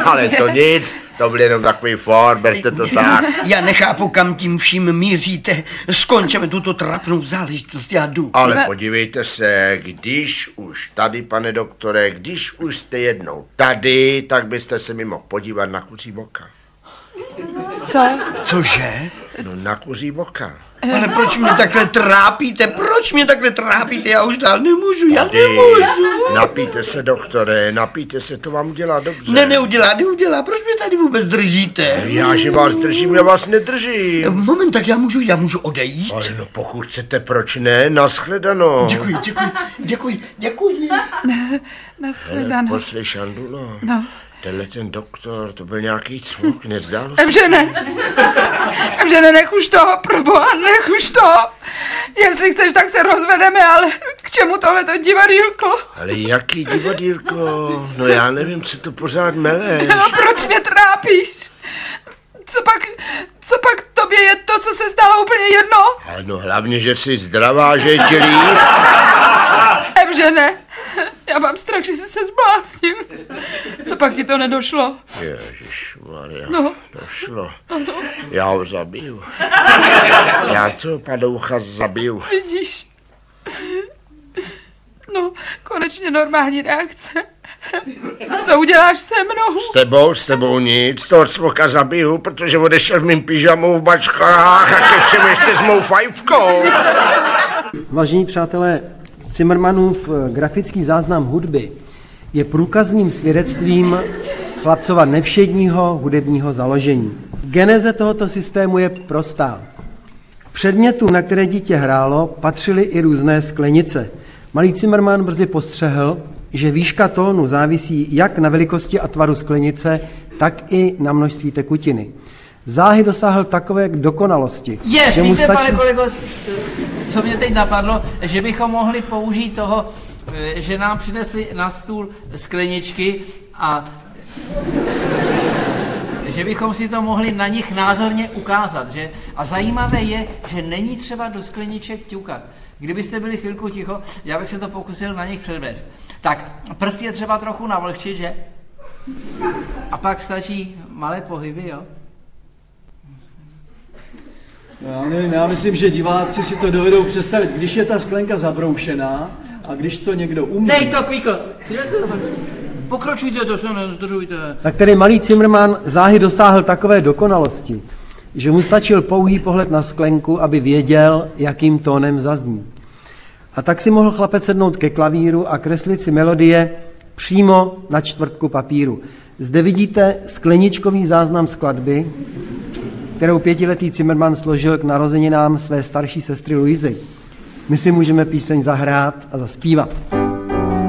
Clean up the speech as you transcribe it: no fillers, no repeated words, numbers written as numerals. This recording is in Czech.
Ale to nic, to byl jenom takový for, berte to tak. Já nechápu, kam tím vším míříte. Skončeme tuto trapnou záležitost, já jdu. Ale podívejte se, když už tady, pane doktore, když už jste jednou tady, tak byste se mi mohl podívat na kuří boka. Co? Cože? No na kuří boka. Ale proč mě takhle trápíte? Proč mě takhle trápíte? Já už dál nemůžu, já nemůžu. Napijte se, doktore, napijte se, to vám dělá dobře. Ne, neudělá. Proč mě tady vůbec držíte? Já, že vás držím, já vás nedržím. Moment, tak já můžu odejít? Ale no pokud chcete, proč ne? Naschledanou. Děkuji. Nashledanou. Poslyš, Šandulo. No. Tenhle ten doktor, to byl nějaký cvuk, nezdálo se? Evžene, nech už to, proboha, nech už to. Jestli chceš, tak se rozvedeme, ale k čemu tohleto divadýlko? Ale jaký divadýlko? No já nevím, co to pořád meleš. No proč mě trápíš? Co pak tobě je to, co se stalo, úplně jedno? Ale no hlavně, že jsi zdravá, že je ti líp. Evžene, já mám strach, že si se zblázním. Co pak ti to nedošlo? Ježišmarja, No. došlo. Já ho zabiju. Já toho padoucha zabiju. Vidíš? No, konečně normální reakce. Co uděláš se mnou? S tebou nic, toho cvoka zabiju, protože odešel v mým pyžamu v bačkách a keštěm ještě s mou fajfkou. Vážení přátelé, Zimmermanův grafický záznam hudby je průkazným svědectvím chlapcova nevšedního hudebního založení. Geneze tohoto systému je prostá. K předmětům, na které dítě hrálo, patřily i různé sklenice. Malý Zimmerman brzy postřehl, že výška tónu závisí jak na velikosti a tvaru sklenice, tak i na množství tekutiny. Záhy dosáhl takové dokonalosti, že mu víte, stačí... pane kolego, co mě teď napadlo, že bychom mohli použít toho, že nám přinesli na stůl skleničky a že bychom si to mohli na nich názorně ukázat, že? A zajímavé je, že není třeba do skleniček ťukat. Kdybyste byli chvilku ticho, já bych se to pokusil na nich předvést. Tak, prsty je třeba trochu navlhčit, že? A pak stačí malé pohyby, jo? Já nevím, já myslím, že diváci si to dovedou představit, když je ta sklenka zabroušená a když to někdo umí. Dej to, Kvíklo! Pokračujte, to se nezdržujte. Tak tedy malý Zimmerman záhy dosáhl takové dokonalosti, že mu stačil pouhý pohled na sklenku, aby věděl, jakým tónem zazní. A tak si mohl chlapec sednout ke klavíru a kreslit si melodie přímo na čtvrtku papíru. Zde vidíte skleničkový záznam skladby, kterou 5letý Zimmerman složil k narozeninám své starší sestry Luizy. My si můžeme píseň zahrát a zaspívat.